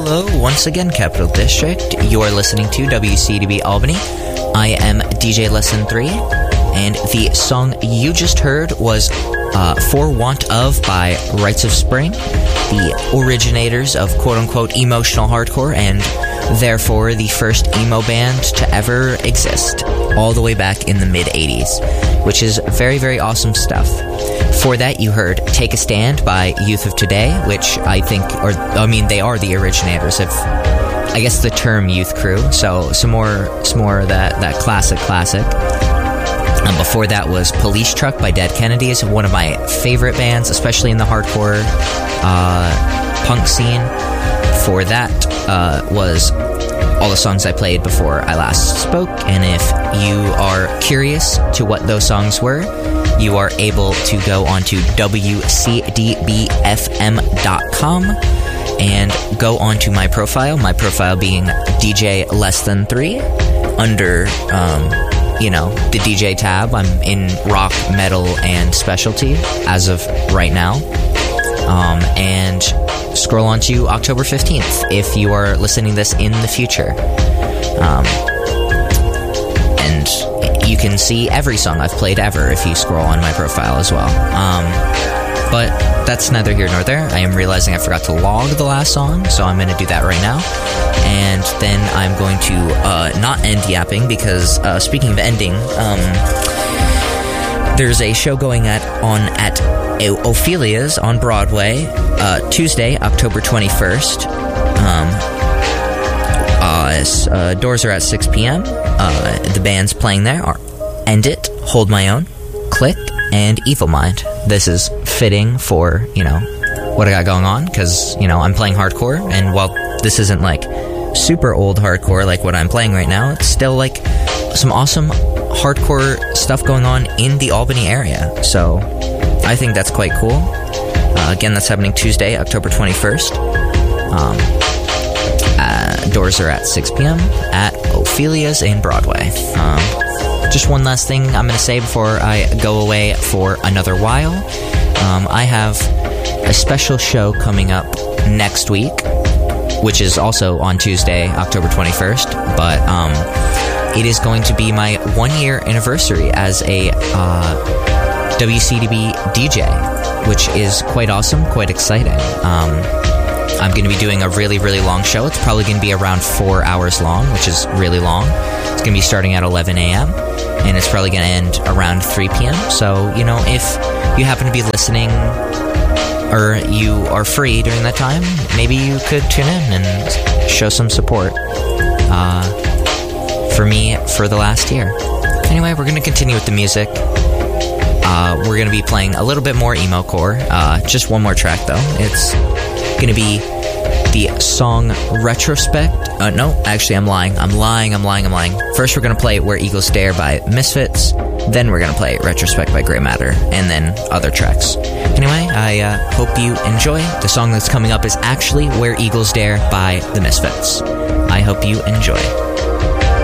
Hello, once again, Capital District. You're listening to WCDB Albany. I am DJ Lesson 3, and the song you just heard was For Want Of by Rites of Spring, the originators of quote-unquote emotional hardcore, and therefore the first emo band to ever exist, all the way back in the mid-80s, which is very, very awesome stuff. For that, you heard Take a Stand by Youth of Today, which I think, they are the originators of, I guess, the term youth crew, so some more of that classic. Before that was Police Truck by Dead Kennedys, one of my favorite bands, especially in the hardcore punk scene. For that was all the songs I played before I last spoke, and if you are curious to what those songs were, you are able to go onto WCDBFM.com and go onto my profile being DJ Less Than 3, under, the DJ tab. I'm in rock, metal, and specialty as of right now. And scroll on to October 15th if you are listening this in the future. And you can see every song I've played ever if you scroll on my profile as well. But that's neither here nor there. I am realizing I forgot to log the last song, so I'm going to do that right now. And then I'm going to not end yapping, because speaking of ending, there's a show going at Ophelia's on Broadway, Tuesday, October 21st. Doors are at 6 p.m. The bands playing there are End It, Hold My Own, Click, and Evil Mind. This is fitting for, what I got going on, because, I'm playing hardcore, and while this isn't, super old hardcore like what I'm playing right now, it's still, some awesome hardcore stuff going on in the Albany area, so I think that's quite cool. Again, that's happening Tuesday, October 21st. Doors are at 6 p.m. at Ophelia's in Broadway. Just one last thing I'm going to say before I go away for another while. I have a special show coming up next week, which is also on Tuesday, October 21st, but it is going to be my 1-year anniversary as a WCDB DJ, which is quite awesome, quite exciting. I'm going to be doing a really, really long show. It's probably going to be around 4 hours long, which is really long. It's going to be starting at 11 a.m., and it's probably going to end around 3 p.m. So, if you happen to be listening, or you are free during that time, maybe you could tune in and show some support for me for the last year. Anyway, we're going to continue with the music. We're going to be playing a little bit more emo core. Just one more track, though. It's going to be the song Retrospect. No, actually, I'm lying. First, we're going to play Where Eagles Dare by Misfits. Then we're going to play Retrospect by Grey Matter. And then other tracks. Anyway, I hope you enjoy. The song that's coming up is actually Where Eagles Dare by the Misfits. I hope you enjoy.